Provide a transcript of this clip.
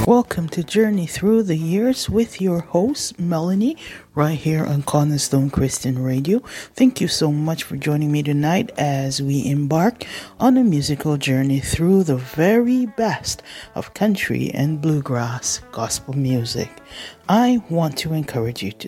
Welcome to Journey Through the Years with your host, Melanie, right here on Cornerstone Christian Radio. Thank you so much for joining me tonight as we embark on a musical journey through the very best of country and bluegrass gospel music. I want to encourage you to